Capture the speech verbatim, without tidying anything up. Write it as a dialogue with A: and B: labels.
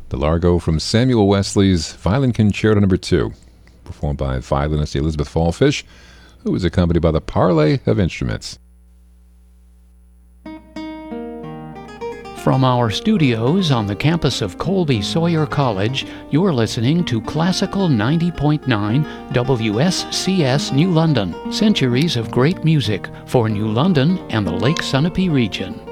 A: the Largo from Samuel Wesley's Violin Concerto Number two, performed by violinist Elizabeth Fallfish, who was accompanied by the Parley of Instruments.
B: From our studios on the campus of Colby Sawyer College, you're listening to Classical ninety point nine W S C S New London, centuries of great music for New London and the Lake Sunapee region.